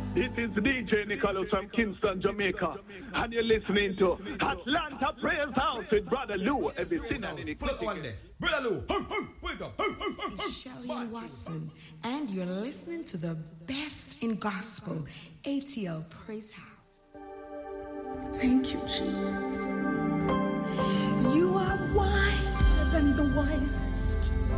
It is DJ Nicholas from Kingston, Jamaica, and you're listening to Atlanta Praise House with Brother Lou. Every sinner in the one Brother Lou, wake up. This is Shelly Watson, and you're listening to the best in gospel, ATL Praise House. Thank you, Jesus. You are wiser than the wisest.